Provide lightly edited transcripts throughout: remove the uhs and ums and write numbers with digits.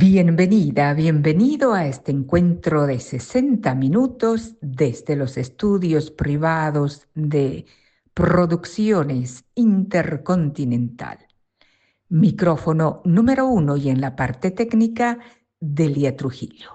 Bienvenida, bienvenido a este encuentro de 60 minutos desde los estudios privados de Producciones Intercontinental. Micrófono número 1 y en la parte técnica, Delia Trujillo.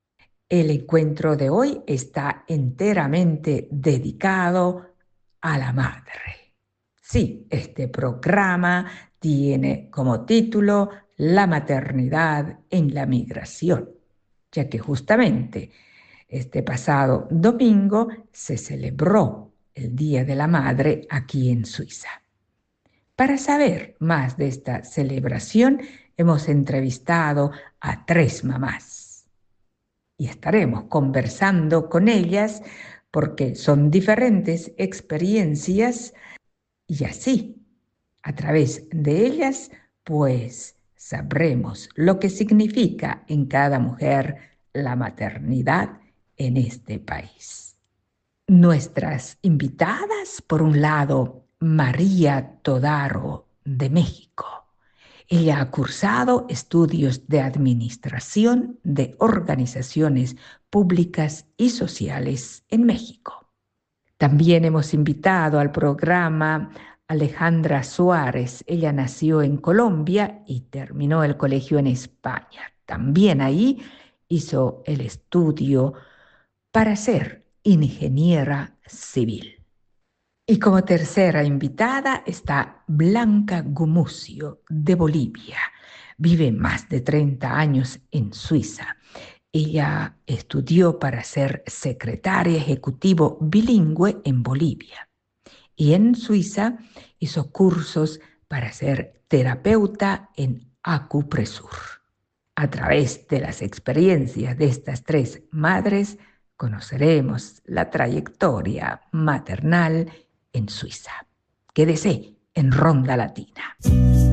El encuentro de hoy está enteramente dedicado a la madre. Sí, este programa tiene como título La maternidad en la migración, ya que justamente este pasado domingo se celebró el Día de la Madre aquí en Suiza. Para saber más de esta celebración, hemos entrevistado a 3 mamás y estaremos conversando con ellas porque son diferentes experiencias y así, a través de ellas, pues sabremos lo que significa en cada mujer la maternidad en este país. Nuestras invitadas, por un lado, María Todaro, de México. Ella ha cursado estudios de administración de organizaciones públicas y sociales en México. También hemos invitado al programa Alejandra Suárez. Ella nació en Colombia y terminó el colegio en España. También ahí hizo el estudio para ser ingeniera civil. Y como tercera invitada está Blanca Gumucio, de Bolivia. Vive más de 30 años en Suiza. Ella estudió para ser secretaria ejecutivo bilingüe en Bolivia y en Suiza hizo cursos para ser terapeuta en acupresur. A través de las experiencias de estas 3 madres, conoceremos la trayectoria maternal en Suiza. Quédese en Ronda Latina.